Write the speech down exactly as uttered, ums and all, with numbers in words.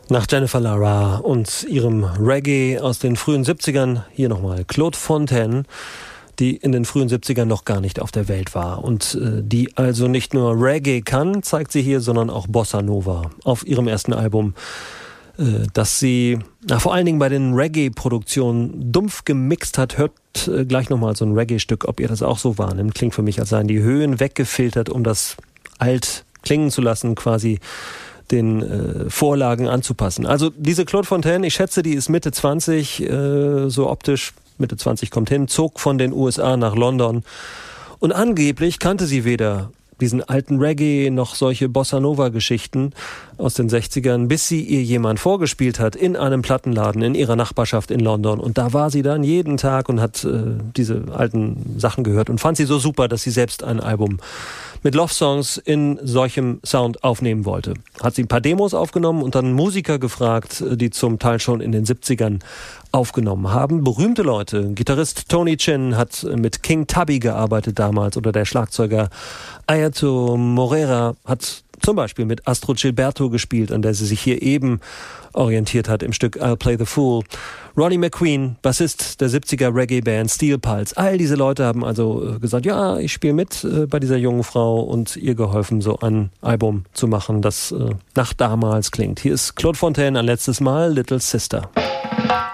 Nach Jennifer Lara und ihrem Reggae aus den frühen siebzigern, hier nochmal Claude Fontaine, die in den frühen siebzigern noch gar nicht auf der Welt war und äh, die also nicht nur Reggae kann, zeigt sie hier, sondern auch Bossa Nova auf ihrem ersten Album, äh, das sie na, vor allen Dingen bei den Reggae-Produktionen dumpf gemixt hat. Hört äh, gleich nochmal so ein Reggae-Stück, ob ihr das auch so wahrnimmt. Klingt für mich, als seien die Höhen weggefiltert, um das alt klingen zu lassen, quasi den äh, Vorlagen anzupassen. Also diese Claude Fontaine, ich schätze, die ist Mitte zwanzig, äh, so optisch, Mitte zwanzig kommt hin, zog von den U S A nach London und angeblich kannte sie weder diesen alten Reggae noch solche Bossa Nova Geschichten aus den sechzigern, bis sie ihr jemand vorgespielt hat in einem Plattenladen in ihrer Nachbarschaft in London. Und da war sie dann jeden Tag und hat äh, diese alten Sachen gehört und fand sie so super, dass sie selbst ein Album mit Love-Songs in solchem Sound aufnehmen wollte. Hat sie ein paar Demos aufgenommen und dann Musiker gefragt, die zum Teil schon in den siebzigern aufgenommen haben. Berühmte Leute. Gitarrist Tony Chin hat mit King Tubby gearbeitet damals oder der Schlagzeuger Ayato Moreira hat zum Beispiel mit Astrud Gilberto gespielt, an der sie sich hier eben orientiert hat im Stück I'll Play the Fool. Ronnie McQueen, Bassist der siebziger Reggae-Band Steel Pulse. All diese Leute haben also gesagt, ja, ich spiele mit äh, bei dieser jungen Frau und ihr geholfen, so ein Album zu machen, das äh, nach damals klingt. Hier ist Claude Fontaine ein letztes Mal, Little Sister.